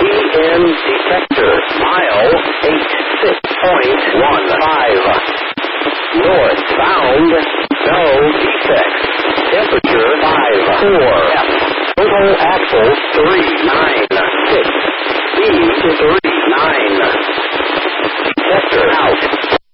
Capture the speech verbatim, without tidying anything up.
in detector. Mile eight six point one five. Northbound, no defects. Temperature five four. Total axle three nine.